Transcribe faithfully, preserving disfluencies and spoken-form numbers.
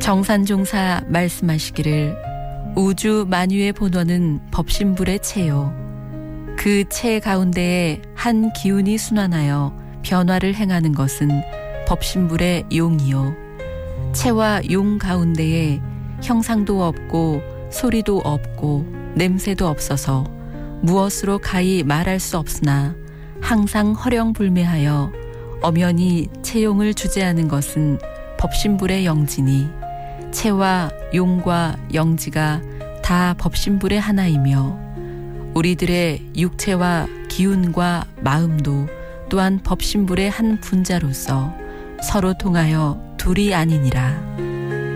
정산종사 말씀하시기를 우주 만유의 본원은 법신불의 체요. 그 체 가운데에 한 기운이 순환하여 변화를 행하는 것은 법신불의 용이요. 체와 용 가운데에 형상도 없고 소리도 없고 냄새도 없어서 무엇으로 가히 말할 수 없으나 항상 허령불매하여 엄연히 체용을 주재하는 것은 법신불의 영지니 체와 용과 영지가 다 법신불의 하나이며 우리들의 육체와 기운과 마음도 또한 법신불의 한 분자로서 서로 통하여 둘이 아니니라.